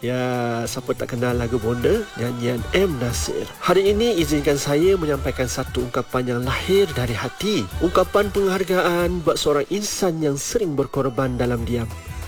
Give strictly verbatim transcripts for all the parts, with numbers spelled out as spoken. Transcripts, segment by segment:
Ya, siapa tak kenal lagu Bonda, nyanyian M. Nasir. Hari ini izinkan saya menyampaikan satu ungkapan yang lahir dari hati. Ungkapan penghargaan buat seorang insan yang sering berkorban dalam diam,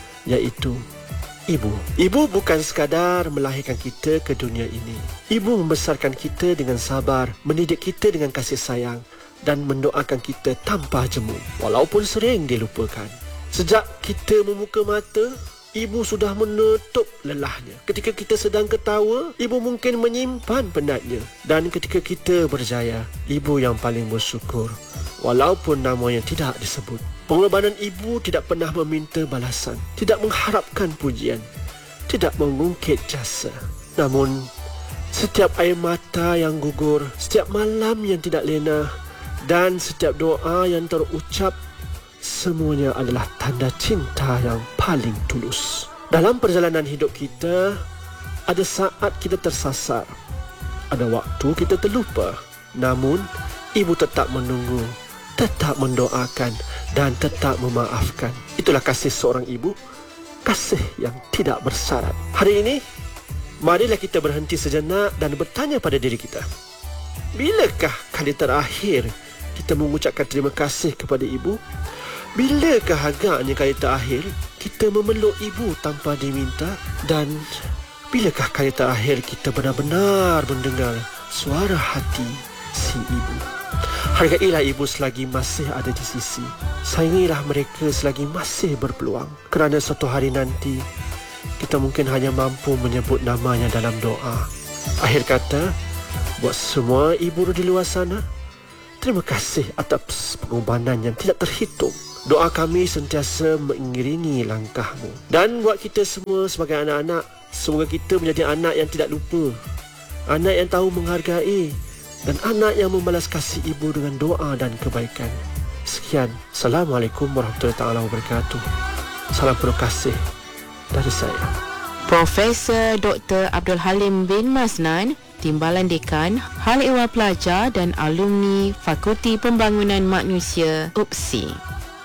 iaitu Ibu. Ibu bukan sekadar melahirkan kita ke dunia ini. Ibu membesarkan kita dengan sabar, mendidik kita dengan kasih sayang dan mendoakan kita tanpa jemu, walaupun sering dilupakan. Sejak kita membuka mata, Ibu sudah menutup lelahnya. Ketika kita sedang ketawa, Ibu mungkin menyimpan penatnya. Dan ketika kita berjaya, Ibu yang paling bersyukur, walaupun namanya tidak disebut. Pengorbanan Ibu tidak pernah meminta balasan, tidak mengharapkan pujian, tidak mengungkit jasa. Namun, setiap air mata yang gugur, setiap malam yang tidak lena, dan setiap doa yang terucap, semuanya adalah tanda cinta yang paling tulus. Dalam perjalanan hidup kita, ada saat kita tersasar, ada waktu kita terlupa. Namun, Ibu tetap menunggu, tetap mendoakan dan tetap memaafkan. Itulah kasih seorang ibu, kasih yang tidak bersyarat. Hari ini, marilah kita berhenti sejenak dan bertanya pada diri kita, bilakah kali terakhir kita mengucapkan terima kasih kepada ibu? Bilakah agaknya kali terakhir kita memeluk ibu tanpa diminta? Dan bilakah kali terakhir kita benar-benar mendengar suara hati si ibu? Hargailah ibu selagi masih ada di sisi. Sayangilah mereka selagi masih berpeluang. Kerana suatu hari nanti, kita mungkin hanya mampu menyebut namanya dalam doa. Akhir kata, buat semua ibu di luar sana, terima kasih atas pengorbanan yang tidak terhitung. Doa kami sentiasa mengiringi langkahmu. Dan buat kita semua sebagai anak-anak, semoga kita menjadi anak yang tidak lupa, anak yang tahu menghargai, dan anak yang membalas kasih ibu dengan doa dan kebaikan. Sekian. Assalamualaikum warahmatullahi taala wabarakatuh. Salam penuh kasih dari saya, Profesor Doktor Abdul Halim bin Masnan, Timbalan Dekan Hal Ehwal Pelajar dan Alumni Fakulti Pembangunan Manusia U P S I.